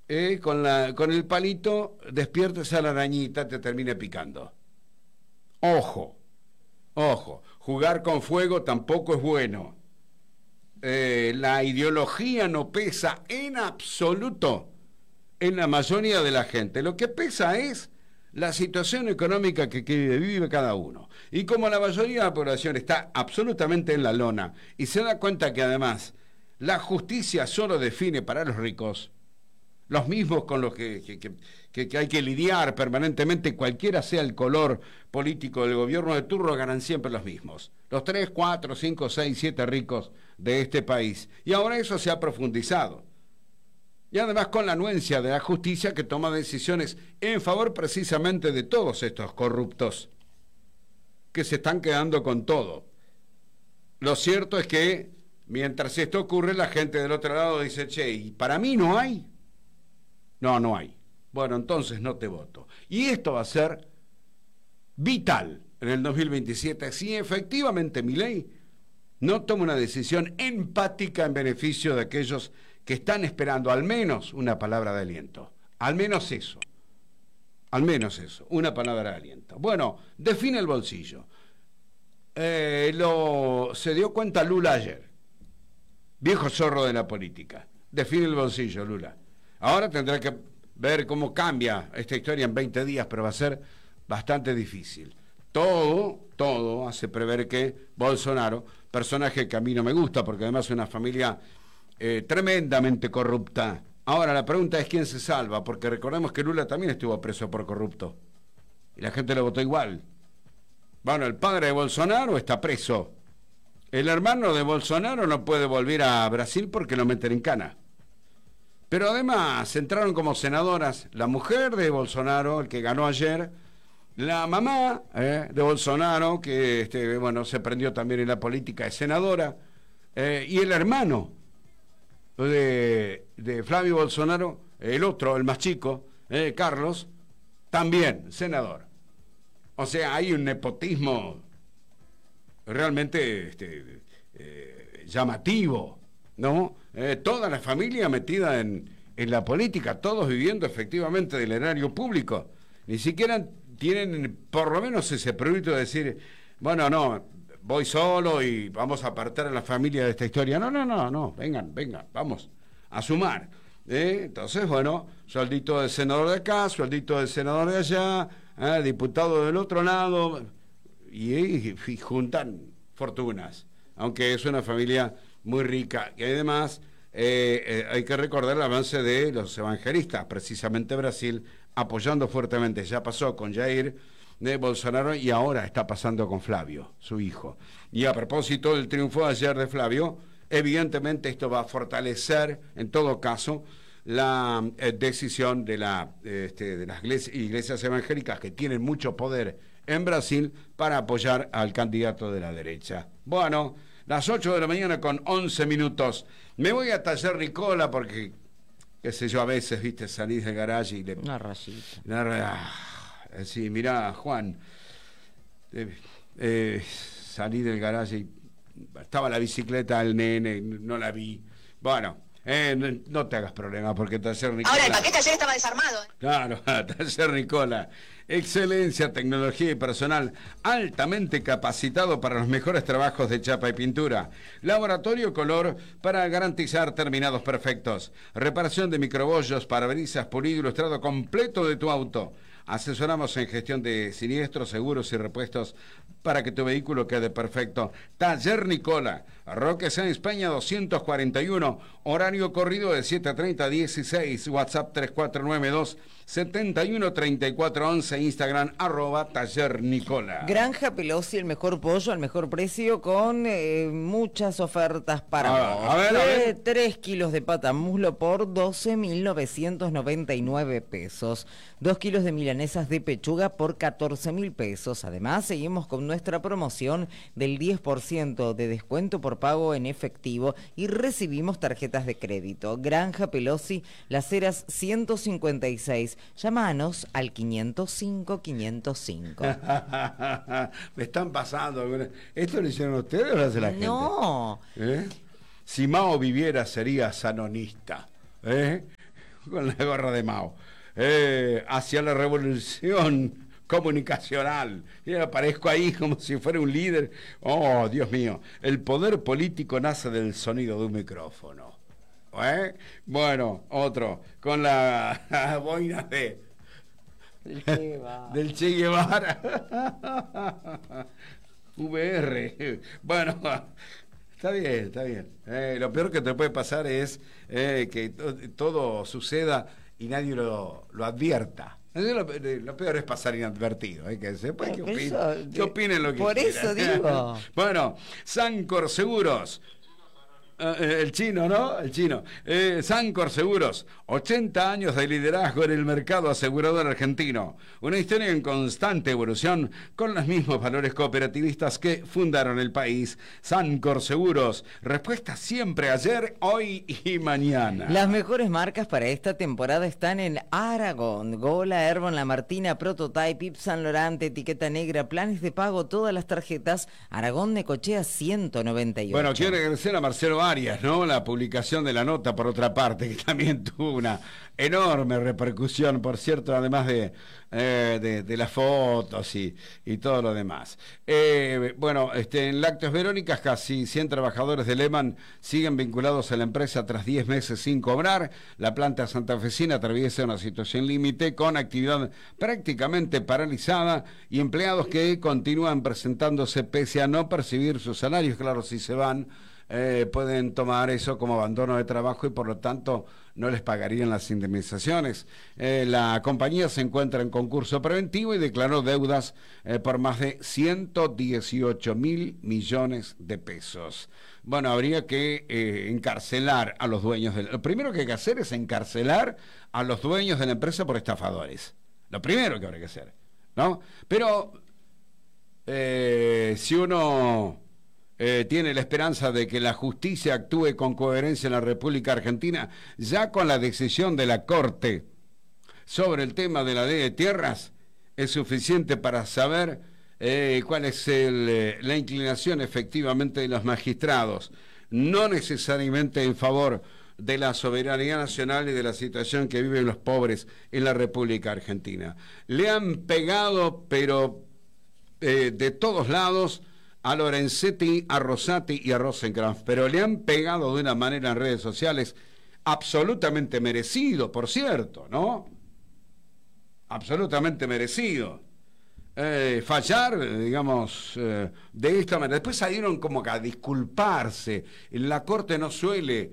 con el palito despiertes a la arañita, te termine picando. Ojo, ojo, jugar con fuego tampoco es bueno. La ideología no pesa en absoluto en la mayoría de la gente. Lo que pesa es la situación económica que vive cada uno. Y como la mayoría de la población está absolutamente en la lona y se da cuenta que además la justicia solo define para los ricos, los mismos con los que hay que lidiar permanentemente, cualquiera sea el color político del gobierno de turno, ganan siempre los mismos. Los 3, 4, 5, 6, 7 ricos de este país. Y ahora eso se ha profundizado. Y además con la anuencia de la justicia que toma decisiones en favor precisamente de todos estos corruptos que se están quedando con todo. Lo cierto es que mientras esto ocurre, la gente del otro lado dice, che, ¿y para mí no hay? No, no hay. Bueno, entonces no te voto. Y esto va a ser vital en el 2027 si efectivamente Milei no toma una decisión empática en beneficio de aquellos que están esperando al menos una palabra de aliento. Al menos eso. Al menos eso. Una palabra de aliento. Bueno, define el bolsillo. Se dio cuenta Lula ayer. Viejo zorro de la política. Define el bolsillo, Lula. Ahora tendrá que ver cómo cambia esta historia en 20 días, pero va a ser bastante difícil. Todo hace prever que Bolsonaro, personaje que a mí no me gusta, porque además es una familia tremendamente corrupta. Ahora la pregunta es quién se salva, porque recordemos que Lula también estuvo preso por corrupto. Y la gente lo votó igual. Bueno, el padre de Bolsonaro está preso. El hermano de Bolsonaro no puede volver a Brasil porque lo meten en cana. Pero además entraron como senadoras la mujer de Bolsonaro, el que ganó ayer, la mamá de Bolsonaro, que se prendió también en la política, es senadora, y el hermano de Flavio Bolsonaro, el otro, el más chico, Carlos, también senador. O sea, hay un nepotismo realmente llamativo, ¿no? Toda la familia metida en la política, todos viviendo efectivamente del erario público. Ni siquiera tienen por lo menos ese prurito de decir, bueno, no, voy solo y vamos a apartar a la familia de esta historia. No, vengan, vamos a sumar. Entonces, bueno, sueldito del senador de acá, sueldito del senador de allá, diputado del otro lado, y juntan fortunas, aunque es una familia muy rica. Y además hay que recordar el avance de los evangelistas, precisamente Brasil, apoyando fuertemente. Ya pasó con Jair de Bolsonaro y ahora está pasando con Flavio, su hijo. Y a propósito del triunfo de ayer de Flavio, evidentemente esto va a fortalecer, en todo caso, la decisión de las iglesias evangélicas que tienen mucho poder en Brasil para apoyar al candidato de la derecha. Bueno, las 8 de la mañana con 11 minutos. Me voy a Taller Nicola porque, qué sé yo, a veces, viste, salís del garaje y le... Una rayita. Sí, mirá, Juan, salí del garaje y estaba la bicicleta del nene, no la vi. Bueno, no te hagas problema porque Taller Nicola... Ahora, el paquete ayer estaba desarmado. Claro, Taller Nicola. Excelencia, tecnología y personal altamente capacitado para los mejores trabajos de chapa y pintura. Laboratorio Color para garantizar terminados perfectos. Reparación de microbollos, parabrisas, pulido, ilustrado completo de tu auto. Asesoramos en gestión de siniestros, seguros y repuestos para que tu vehículo quede perfecto. Taller Nicola, Roque Sáenz Peña 241, horario corrido de 7:30 a 16, WhatsApp 3492 713411, Instagram @Taller Nicola. Granja Pelosi, el mejor pollo al mejor precio con muchas ofertas para vos. A ver. 3 kilos de pata muslo por 12.999 pesos. 2 kilos de milanesas de pechuga por 14.000 pesos. Además, seguimos con nuestra promoción del 10% de descuento por pago en efectivo y recibimos tarjetas de crédito. Granja Pelosi, Las Heras 156. Llámanos al 505-505. Me están pasando. ¿Esto lo hicieron ustedes o lo hace la gente? No. Si Mao viviera sería sanonista. con la gorra de Mao, hacia la revolución comunicacional. Y aparezco ahí como si fuera un líder. Oh, Dios mío, el poder político nace del sonido de un micrófono. Bueno, otro, con la boina del Che Guevara. VR. Bueno, está bien, está bien. Lo peor que te puede pasar es que todo suceda y nadie lo advierta. Lo peor es pasar inadvertido. Que después que opinen lo que por quieran. Eso digo. Bueno, Sancor Seguros. El chino, ¿no? El chino. Sancor Seguros, 80 años de liderazgo en el mercado asegurador argentino. Una historia en constante evolución con los mismos valores cooperativistas que fundaron el país. Sancor Seguros, respuesta siempre ayer, hoy y mañana. Las mejores marcas para esta temporada están en Aragón, Gola, Herbon, La Martina, Prototype, Yves Saint Laurent, Etiqueta Negra, planes de pago, todas las tarjetas. Aragón, Necochea 198. Bueno, quiero agradecer a Marcelo Arias, ¿no? La publicación de la nota, por otra parte, que también tuvo una enorme repercusión, por cierto, además de las fotos y todo lo demás. Bueno, en Lácteos Verónicas, casi 100 trabajadores de Lehman siguen vinculados a la empresa tras 10 meses sin cobrar. La planta santafesina atraviesa una situación límite con actividad prácticamente paralizada y empleados que continúan presentándose pese a no percibir sus salarios. Claro, si se van, pueden tomar eso como abandono de trabajo y por lo tanto no les pagarían las indemnizaciones. La compañía se encuentra en concurso preventivo y declaró deudas por más de 118.000 millones de pesos. Bueno, habría que encarcelar a los dueños lo primero que hay que hacer es encarcelar a los dueños de la empresa por estafadores. Lo primero que habría que hacer, ¿no? Pero si uno tiene la esperanza de que la justicia actúe con coherencia en la República Argentina, ya con la decisión de la Corte sobre el tema de la ley de tierras, es suficiente para saber cuál es la inclinación efectivamente de los magistrados, no necesariamente en favor de la soberanía nacional y de la situación que viven los pobres en la República Argentina. Le han pegado, pero de todos lados, a Lorenzetti, a Rosati y a Rosenkrantz, pero le han pegado de una manera en redes sociales absolutamente merecido, por cierto, ¿no? Absolutamente merecido. Fallar, digamos, de esta manera. Después salieron como que a disculparse. La Corte no suele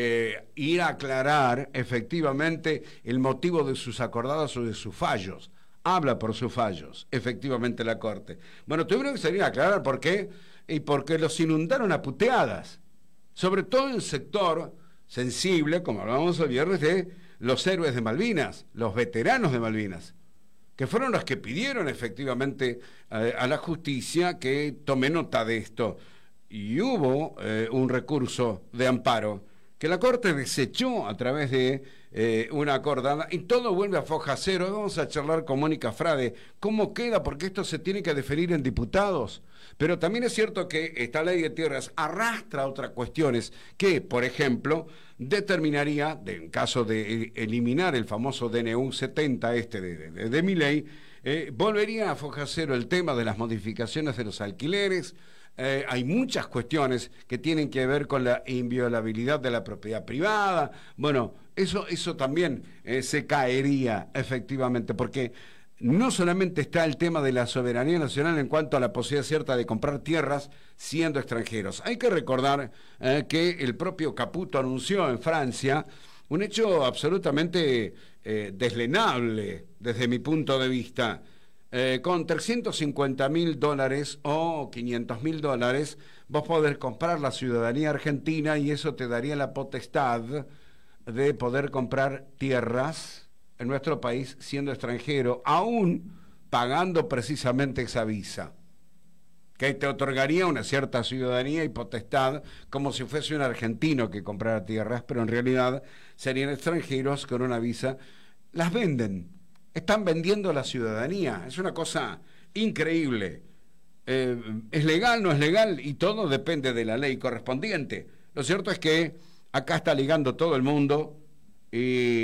ir a aclarar efectivamente el motivo de sus acordados o de sus fallos. Habla por sus fallos, efectivamente, la Corte. Bueno, tuvieron que salir a aclarar por qué, y porque los inundaron a puteadas, sobre todo en el sector sensible, como hablábamos el viernes, de los héroes de Malvinas, los veteranos de Malvinas, que fueron los que pidieron efectivamente a la justicia que tome nota de esto. Y hubo un recurso de amparo que la Corte desechó a través de una acordada, y todo vuelve a foja cero. Vamos a charlar con Mónica Frade cómo queda, porque esto se tiene que definir en diputados. Pero también es cierto que esta ley de tierras arrastra otras cuestiones que, por ejemplo, determinaría, en caso de eliminar el famoso DNU 70 de Milei, volvería a foja cero el tema de las modificaciones de los alquileres. Hay muchas cuestiones que tienen que ver con la inviolabilidad de la propiedad privada. Bueno, eso también se caería efectivamente, porque no solamente está el tema de la soberanía nacional en cuanto a la posibilidad cierta de comprar tierras siendo extranjeros. Hay que recordar que el propio Caputo anunció en Francia un hecho absolutamente deslenable desde mi punto de vista. Con $350.000 o $500.000 vos podés comprar la ciudadanía argentina y eso te daría la potestad de poder comprar tierras en nuestro país siendo extranjero, aún pagando precisamente esa visa, que te otorgaría una cierta ciudadanía y potestad como si fuese un argentino que comprara tierras, pero en realidad serían extranjeros con una visa. Las venden. Están vendiendo la ciudadanía. Es una cosa increíble. ¿Es legal, no es legal? Y todo depende de la ley correspondiente. Lo cierto es que acá está ligando todo el mundo y